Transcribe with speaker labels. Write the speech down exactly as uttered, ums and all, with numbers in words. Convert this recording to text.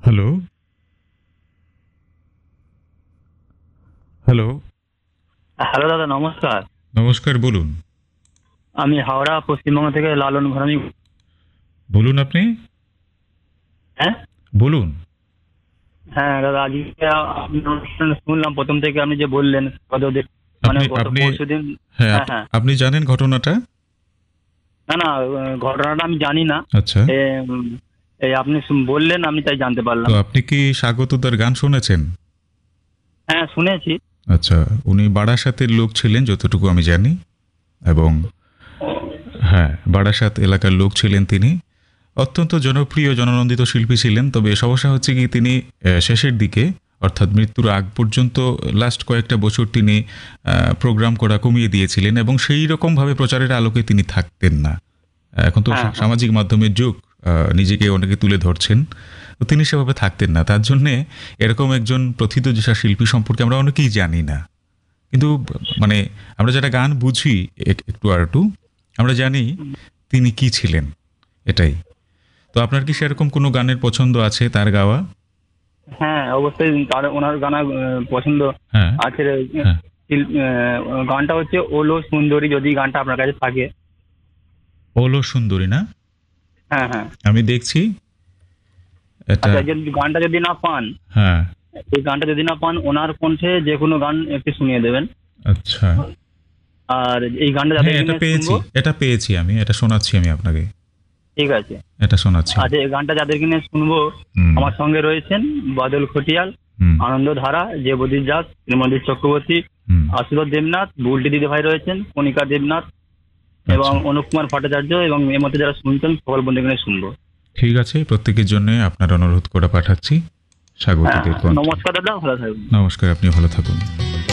Speaker 1: Hello hello
Speaker 2: hello দাদা, নমস্কার।
Speaker 1: নমস্কার, বলুন।
Speaker 2: আমি হাওড়া, পশ্চিমবঙ্গ থেকে লালন ঘরামি।
Speaker 1: বলুন আপনি।
Speaker 2: হ্যাঁ
Speaker 1: বলুন।
Speaker 2: হ্যাঁ দাদা, আজকে আপনার অনুষ্ঠানে শুনলাম প্রথম থেকে আপনি যে বললেন কতদিন, মানে
Speaker 1: আপনি
Speaker 2: গত
Speaker 1: আপনি
Speaker 2: পরশু দিন।
Speaker 1: হ্যাঁ,
Speaker 2: হ্যাঁ
Speaker 1: আপ-
Speaker 2: হ্যাঁ।
Speaker 1: আপনি জানেন ঘটনাটা?
Speaker 2: না না, আহ, ঘটনাটা আমি জানি না।
Speaker 1: আচ্ছা।
Speaker 2: এ, উম, এই আপনি শুন- বললেন, আমি তাই জানতে
Speaker 1: তো
Speaker 2: পারলাম।
Speaker 1: আপনি কি স্বাগতদার গান শুনেছেন?
Speaker 2: হ্যাঁ, শুনেছি।
Speaker 1: আচ্ছা, উনি বারাসাতের লোক ছিলেন যতটুকু আমি জানি। এবং হ্যাঁ, বারাসাত এলাকার লোক ছিলেন তিনি। অত্যন্ত জনপ্রিয় জননন্দিত শিল্পী ছিলেন। তবে সমস্যা হচ্ছে কি, তিনি আহ, শেষের দিকে অর্থাৎ মৃত্যুর আগ পর্যন্ত লাস্ট কয়েকটা বছর তিনি প্রোগ্রাম করা কমিয়ে দিয়েছিলেন এবং সেই রকমভাবে প্রচারের আলোকে তিনি থাকতেন না। এখন তো
Speaker 2: হ্যাঁ
Speaker 1: সা-
Speaker 2: হ্যাঁ।
Speaker 1: সামাজিক মাধ্যমের যুগ, আহ, নিজেকে অনেকে তুলে ধরছেন। তো তিনি সেভাবে থাকতেন না, তার জন্যে এরকম একজন প্রথিত যেসব শিল্পী সম্পর্কে আমরা অনেকেই জানি না। কিন্তু মানে আমরা যারা গান বুঝি এক- একটু আর একটু, আমরা জানি তিনি কি ছিলেন, এটাই। তো আপনার কি সেরকম কোনো গানের পছন্দ আছে তার গাওয়া?
Speaker 2: হ্যাঁ অবশ্যই, তার ওনার গানা আহ, পছন্দ
Speaker 1: হ্যাঁ,
Speaker 2: আছে।
Speaker 1: হ্যাঁ।
Speaker 2: শিল- আহ, গানটা হচ্ছে ওলো সুন্দরী, যদি গানটা আপনার কাছে থাকে।
Speaker 1: ওলো সুন্দরী না?
Speaker 2: হ্যাঁ হ্যাঁ।
Speaker 1: আমি দেখছি এটা।
Speaker 2: আচ্ছা, যদি গানটা যদি না পান,
Speaker 1: হ্যাঁ।
Speaker 2: এই গানটা যদি না পান, ওনার কণ্ঠে যে কোনো গান একটু শুনিয়ে দেবেন।
Speaker 1: আচ্ছা।
Speaker 2: আর এই গানটা যাদের
Speaker 1: হ্যাঁ, এটা
Speaker 2: কিনে
Speaker 1: পেয়েছি,
Speaker 2: শুনবো।
Speaker 1: এটা পেয়েছি আমি, এটা শোনাচ্ছি আমি আপনাকে।
Speaker 2: ঠিক আছে।
Speaker 1: এটা শোনাচ্ছি।
Speaker 2: আচ্ছা, এই গানটা যাদের কিনে শুনবো,
Speaker 1: হুম।
Speaker 2: আমার সঙ্গে রয়েছেন বাদল খটিয়াল,
Speaker 1: হুম।
Speaker 2: আনন্দ ধারা, জেবদীপ দাস, শ্রীমন্দির চক্রবর্তী,
Speaker 1: হুম।
Speaker 2: আশুতোষ দেবনাথ, বুলটি দিদি ভাই রয়েছেন, কণিকা দেবনাথ এবং
Speaker 1: আচ্ছা,
Speaker 2: অনুপ কুমার ভট্টাচার্য, এবং এর মধ্যে যারা শুনছেন সকল বন্ধু কিনে শুনবো।
Speaker 1: ঠিক আছে, প্রত্যেকের জন্য আপনার অনুরোধ করে পাঠাচ্ছি
Speaker 2: হ্যাঁ
Speaker 1: স্বাগতদের
Speaker 2: হ্যাঁ।
Speaker 1: কণ্ঠে।
Speaker 2: নমস্কার দাদা, ভালো থাকবেন।
Speaker 1: নমস্কার, আপনি ভালো থাকুন।